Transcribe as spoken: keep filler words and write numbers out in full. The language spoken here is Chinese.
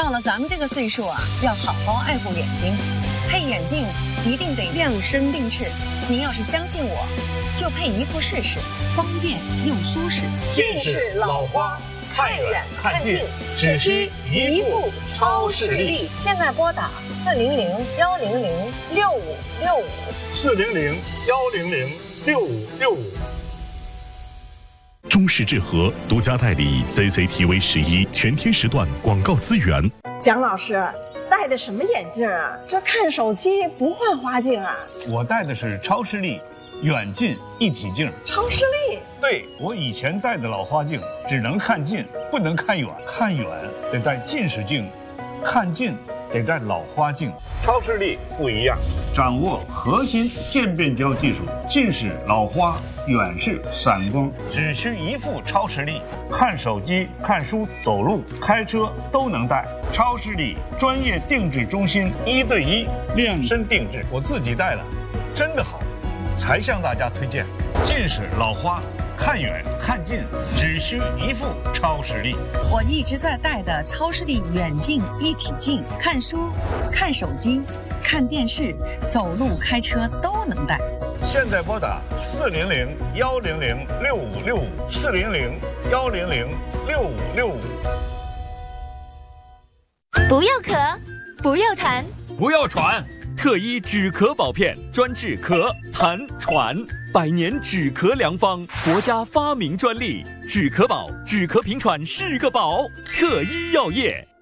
到了咱们这个岁数啊，要好好爱护眼睛，配眼镜一定得量身定制。您要是相信我，就配一副试试，方便又舒适。 近视老花，看远看近，只需一副超视力。 现在拨打四零零幺零零六五六五， 四零零幺零零六五六五。 中视智和独家代理 Z C T V 十一全天时段广告资源。 蒋老师戴的什么眼镜啊？这看手机不换花镜啊？ 我戴的是超视力远近一体镜。 超视力？ 对，我以前戴的老花镜只能看近，不能看远，看远得戴近视镜，看近得戴老花镜。 超视力不一样， 掌握核心渐变焦技术，近视、老花、远视、散光，只需一副超视力，看手机、看书、走路、开车都能戴。超视力专业定制中心，一对一量身定制，我自己戴了，真的好，才向大家推荐。近视、老花，看远看近，只需一副超视力。 我一直在戴的超视力远近一体镜，看书、看手机、看电视、走路、开车都能戴。 现在拨打四零零幺零零六五六五，四零零幺零零六五六五。 不要咳，不要痰， 不要喘。特医止咳宝片专治咳、痰、喘，百年止咳良方，国家发明专利。止咳宝，止咳平喘是个宝。特医药业。